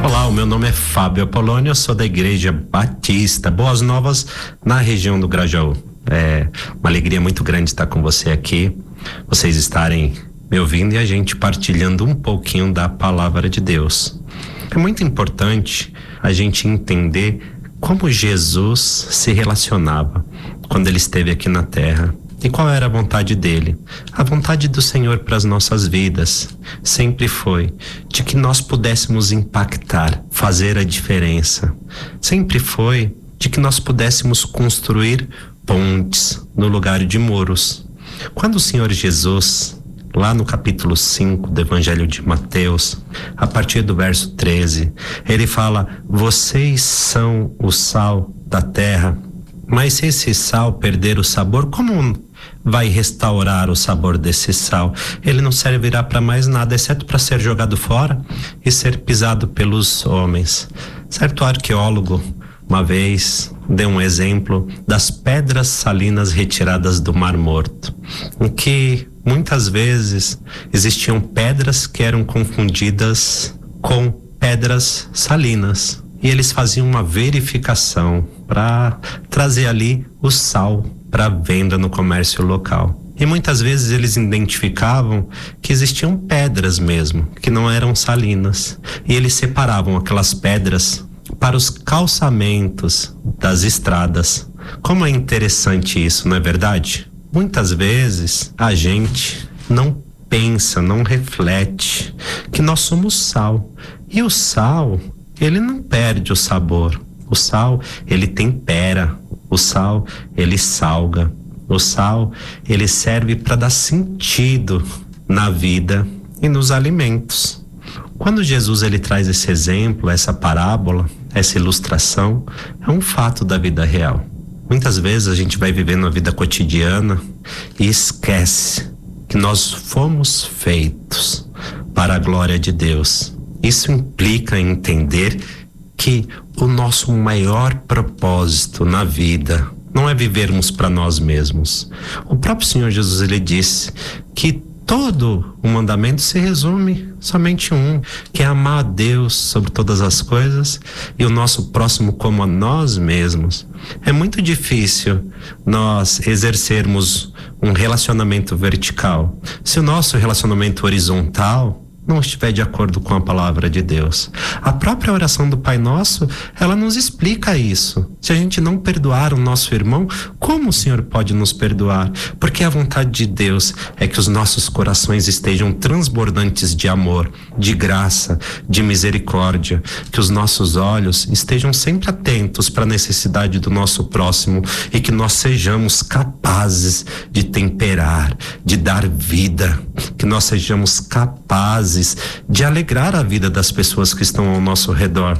Olá, o meu nome é Fábio Apolônio, eu sou da Igreja Batista Boas Novas, na região do Grajaú. É uma alegria muito grande estar com você aqui, vocês estarem me ouvindo e a gente partilhando um pouquinho da palavra de Deus. É muito importante a gente entender como Jesus se relacionava quando ele esteve aqui na terra. E qual era a vontade dele? A vontade do Senhor para as nossas vidas sempre foi de que nós pudéssemos impactar, fazer a diferença. Sempre foi de que nós pudéssemos construir pontes no lugar de muros. Quando o Senhor Jesus, lá no capítulo 5 do Evangelho de Mateus, a partir do verso 13, ele fala: vocês são o sal da terra, mas se esse sal perder o sabor, como vai restaurar o sabor desse sal? Ele não servirá para mais nada, exceto para ser jogado fora e ser pisado pelos homens. Certo arqueólogo, uma vez, deu um exemplo das pedras salinas retiradas do Mar Morto, em que muitas vezes existiam pedras que eram confundidas com pedras salinas. E eles faziam uma verificação para trazer ali o sal para venda no comércio local. E muitas vezes eles identificavam que existiam pedras mesmo, que não eram salinas. E eles separavam aquelas pedras para os calçamentos das estradas. Como é interessante isso, não é verdade? Muitas vezes a gente não pensa, não reflete que nós somos sal. E o sal, ele não perde o sabor. O sal, ele tempera. O sal, ele salga. O sal, ele serve para dar sentido na vida e nos alimentos. Quando Jesus ele traz esse exemplo, essa parábola, essa ilustração, é um fato da vida real. Muitas vezes a gente vai vivendo a vida cotidiana e esquece que nós fomos feitos para a glória de Deus. Isso implica em entender que o nosso maior propósito na vida não é vivermos para nós mesmos. O próprio Senhor Jesus, ele disse que todo o mandamento se resume somente um, que é amar a Deus sobre todas as coisas e o nosso próximo como a nós mesmos. É muito difícil nós exercermos um relacionamento vertical se o nosso relacionamento horizontal não estiver de acordo com a palavra de Deus. A própria oração do Pai Nosso, ela nos explica isso. Se a gente não perdoar o nosso irmão, como o Senhor pode nos perdoar? Porque a vontade de Deus é que os nossos corações estejam transbordantes de amor, de graça, de misericórdia, que os nossos olhos estejam sempre atentos para a necessidade do nosso próximo e que nós sejamos capazes de temperar, de dar vida, que nós sejamos capazes de alegrar a vida das pessoas que estão ao nosso redor.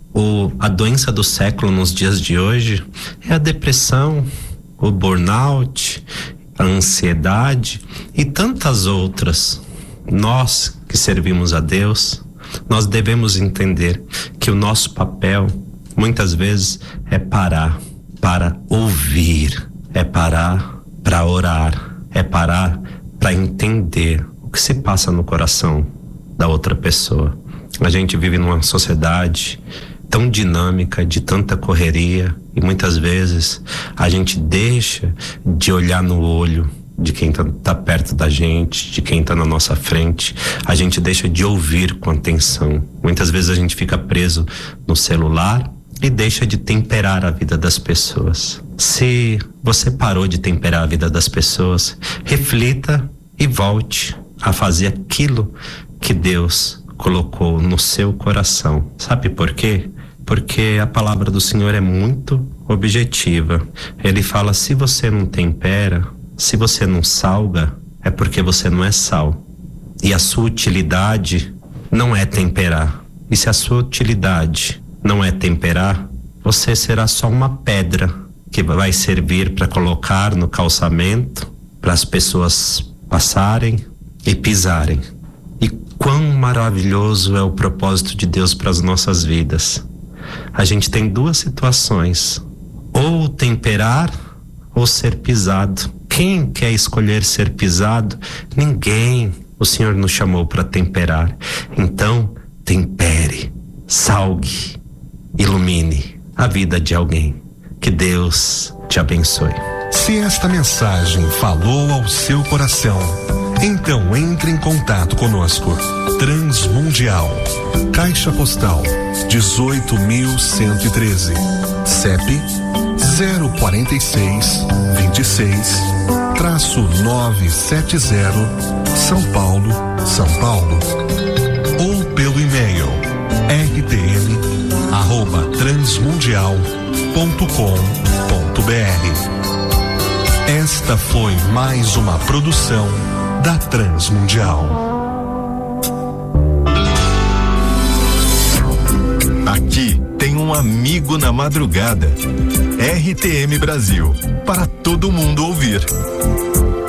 A doença do século nos dias de hoje é a depressão, o burnout, a ansiedade e tantas outras. Nós que servimos a Deus, nós devemos entender que o nosso papel muitas vezes é parar para ouvir, é parar para orar, é parar para entender o que se passa no coração da outra pessoa. A gente vive numa sociedade tão dinâmica, de tanta correria, e muitas vezes a gente deixa de olhar no olho de quem tá perto da gente, de quem tá na nossa frente. A gente deixa de ouvir com atenção. Muitas vezes a gente fica preso no celular e deixa de temperar a vida das pessoas. Se você parou de temperar a vida das pessoas, reflita e volte a fazer aquilo que Deus colocou no seu coração. Sabe por quê? Porque a palavra do Senhor é muito objetiva. Ele fala: se você não tempera, se você não salga, é porque você não é sal. E a sua utilidade não é temperar. E se a sua utilidade não é temperar, você será só uma pedra que vai servir para colocar no calçamento, para as pessoas passarem e pisarem. E quão maravilhoso é o propósito de Deus para as nossas vidas. A gente tem duas situações: ou temperar ou ser pisado. Quem quer escolher ser pisado? Ninguém. O Senhor nos chamou para temperar. Então, tempere. salgue, ilumine a vida de alguém. Que Deus te abençoe. Se esta mensagem falou ao seu coração, então entre em contato conosco. Transmundial, Caixa Postal 18.113, CEP 046 26-970, São Paulo, São Paulo. Ou pelo e-mail rtm@transmundial.com.br. Esta foi mais uma produção da Transmundial. Aqui tem um amigo na madrugada. RTM Brasil, para todo mundo ouvir.